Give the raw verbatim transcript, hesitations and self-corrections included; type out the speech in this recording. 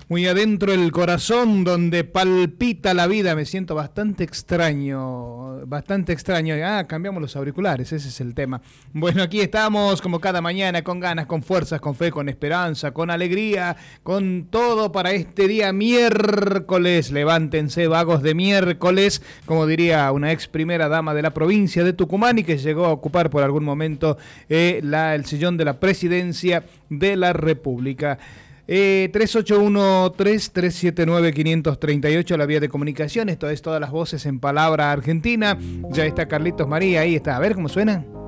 muy adentro del corazón, donde palpita la vida. Me siento bastante extraño, bastante extraño. Ah, cambiamos los auriculares, ese es el tema. Bueno, aquí estamos como cada mañana, con ganas, con fuerzas, con fe, con esperanza, con alegría, con todo para este día miércoles. Levántense, vagos de miércoles, como diría una ex primera dama de la provincia de Tucumán y que llegó a ocupar por algún momento eh, la, el sillón de la presidencia de la República. Eh, tres ocho uno tres, tres siete nueve, cinco tres ocho, la vía de comunicación. Esto es Todas las Voces en Palabra Argentina. Ya está Carlitos María, ahí está. A ver cómo suena.